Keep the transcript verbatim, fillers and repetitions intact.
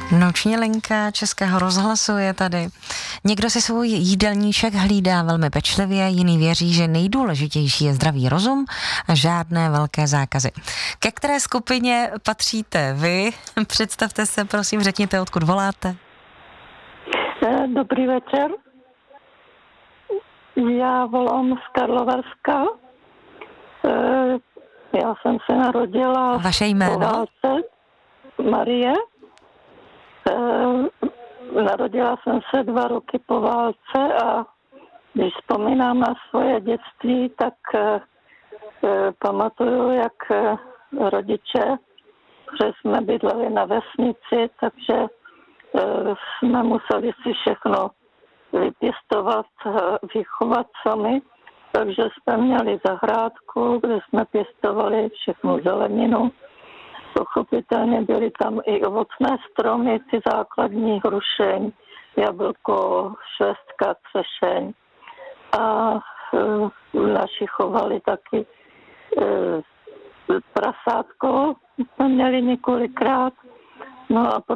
Noční linka Českého rozhlasu je tady. Někdo si svůj jídelníček hlídá velmi pečlivě, jiný věří, že nejdůležitější je zdravý rozum a žádné velké zákazy. Ke které skupině patříte vy? Představte se, prosím, řekněte, odkud voláte. Dobrý večer. Já volám z Karlovarska. Já jsem se narodila Vaše jméno? po válce. Marie. Narodila jsem se dva roky po válce a když vzpomínám na svoje dětství, tak pamatuju, jak rodiče, že jsme bydleli na vesnici, takže jsme museli si všechno vypěstovat, vychovat sami. Takže jsme měli zahrádku, kde jsme pěstovali všechnu zeleninu. Pochopitelně byly tam i ovocné stromy, ty základní hrušeň, jablko, švestka, třešeň. A e, naši chovali taky e, prasátko, jsme měli několikrát. No a